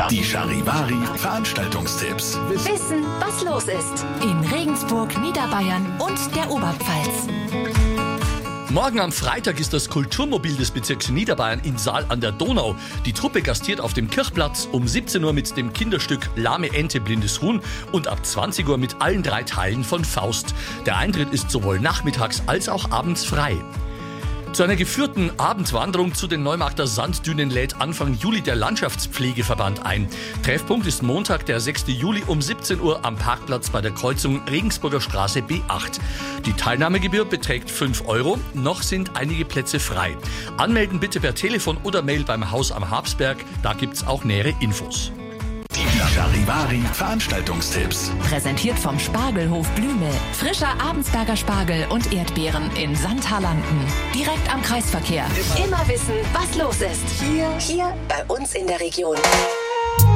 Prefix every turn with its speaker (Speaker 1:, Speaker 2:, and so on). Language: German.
Speaker 1: Die Charivari Veranstaltungstipps.
Speaker 2: Wissen, was los ist. In Regensburg, Niederbayern und der Oberpfalz.
Speaker 3: Morgen am Freitag ist das Kulturmobil des Bezirks Niederbayern in Saal an der Donau. Die Truppe gastiert auf dem Kirchplatz um 17 Uhr mit dem Kinderstück Lahme Ente, blindes Huhn und ab 20 Uhr mit allen 3 Teilen von Faust. Der Eintritt ist sowohl nachmittags als auch abends frei. Zu einer geführten Abendwanderung zu den Neumarkter Sanddünen lädt Anfang Juli der Landschaftspflegeverband ein. Treffpunkt ist Montag, der 6. Juli um 17 Uhr am Parkplatz bei der Kreuzung Regensburger Straße B8. Die Teilnahmegebühr beträgt 5 €, noch sind einige Plätze frei. Anmelden bitte per Telefon oder Mail beim Haus am Habsberg, da gibt's auch nähere Infos.
Speaker 1: Die Charivari Veranstaltungstipps.
Speaker 2: Präsentiert vom Spargelhof Blümel. Frischer Abensberger Spargel und Erdbeeren in Sandhalanden. Direkt am Kreisverkehr. Immer wissen, was los ist. Hier bei uns in der Region.